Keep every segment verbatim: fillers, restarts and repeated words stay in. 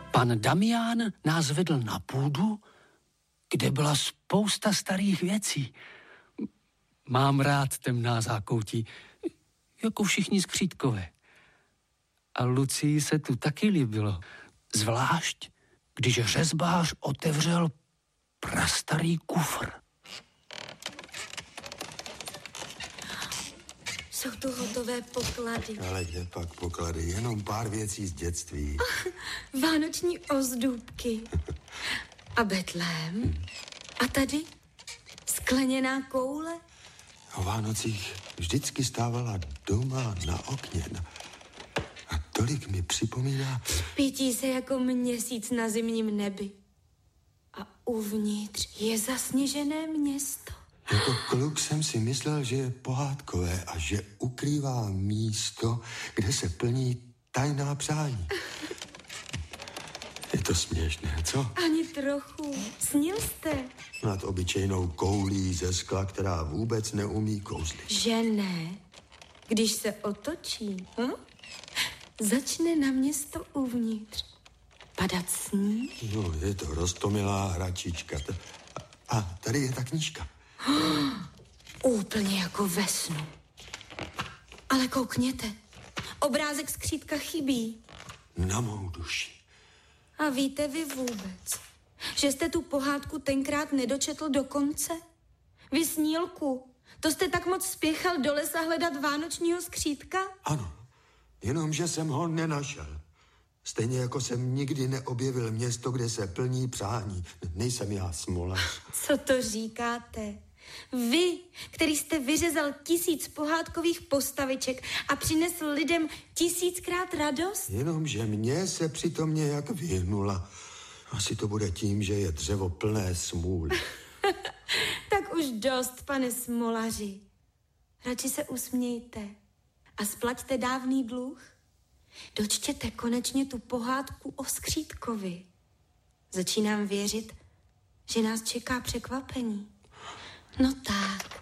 Pan Damián nás vedl na půdu, kde byla spousta starých věcí. Mám rád temná zákoutí, jako všichni skřítkové. A Lucii se tu taky líbilo. Zvlášť, když řezbář otevřel prastarý kufr. Jsou tu hotové poklady. Ale kde pak poklady? Jenom pár věcí z dětství. Oh, vánoční ozdůbky. A betlém. Hmm. A tady skleněná koule. O Vánocích vždycky stávala doma na okně. A tolik mi připomíná... Spítí se jako měsíc na zimním nebi. A uvnitř je zasněžené město. Jako kluk jsem si myslel, že je pohádkové a že ukrývá místo, kde se plní tajná přání. Je to směšné, co? Ani trochu. Snil jste? Nad obyčejnou koulí ze skla, která vůbec neumí kouzlit. Že ne. Když se otočí, hm? začne na město uvnitř padat sníh. No, je to roztomilá hračička. A tady je ta knížka. Úplně jako ve snu. Ale koukněte, obrázek skřítka chybí. Na mou duši. A víte vy vůbec, že jste tu pohádku tenkrát nedočetl do konce? Vy snílku, to jste tak moc spěchal do lesa hledat vánočního skřítka? Ano, jenomže jsem ho nenašel. Stejně jako jsem nikdy neobjevil město, kde se plní přání. Nejsem já smolař. Co to říkáte? Vy, který jste vyřezal tisíc pohádkových postaviček a přinesl lidem tisíckrát radost? Jenomže mě se přitom nějak vyhnula. Asi to bude tím, že je dřevo plné smůly. Tak už dost, pane smolaři. Radši se usmějte a splaťte dávný dluh. Dočtěte konečně tu pohádku o skřítkovi. Začínám věřit, že nás čeká překvapení. No tak.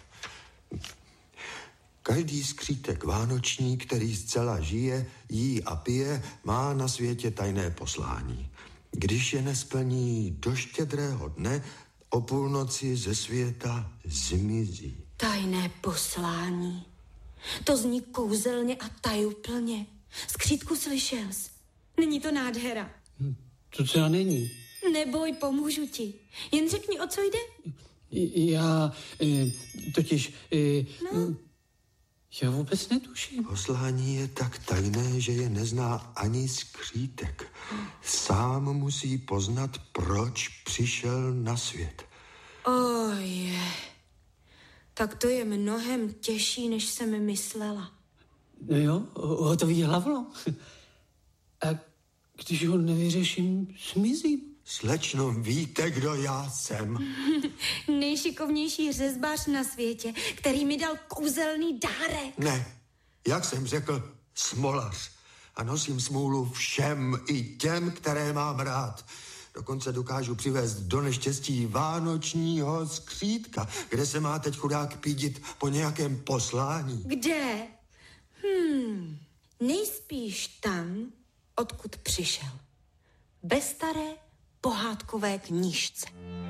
Každý skřítek vánoční, který zcela žije, jí a pije, má na světě tajné poslání. Když je nesplní do štědrého dne, o půlnoci ze světa zmizí. Tajné poslání. To zní kouzelně a tajuplně. Skřítku, slyšel jsi? Není to nádhera? To třeba není. Neboj, pomůžu ti. Jen řekni, o co jde. Já e, totiž... E, no. Já vůbec netuším. Poslání je tak tajné, že je nezná ani skřítek. Sám musí poznat, proč přišel na svět. Oje, tak to je mnohem těžší, než jsem myslela. No jo, hotový hlavno. A když ho nevyřeším, zmizím. Slečno, víte, kdo já jsem? Nejšikovnější řezbář na světě, který mi dal kouzelný dárek. Ne, jak jsem řekl, smolař. A nosím smůlu všem, i těm, které mám rád. Dokonce dokážu přivést do neštěstí vánočního skřítka, kde se má teď chudák pídit po nějakém poslání. Kde? Hmm, nejspíš tam, odkud přišel. Ve staré pohádkové knížce.